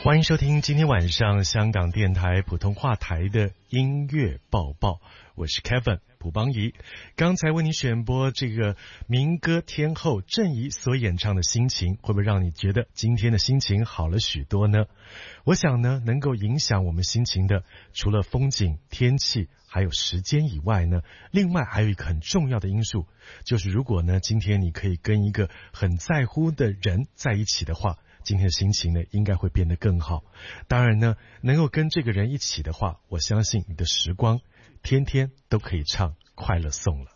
欢迎收听今天晚上香港电台普通话台的音乐报报，我是 Kevin 卜邦仪。刚才为你选播这个民歌天后郑怡所演唱的心情，会不会让你觉得今天的心情好了许多呢？我想呢，能够影响我们心情的，除了风景、天气还有时间以外呢，另外还有一个很重要的因素，就是如果呢今天你可以跟一个很在乎的人在一起的话，今天的心情呢应该会变得更好。当然呢，能够跟这个人一起的话，我相信你的时光天天都可以唱快乐颂了。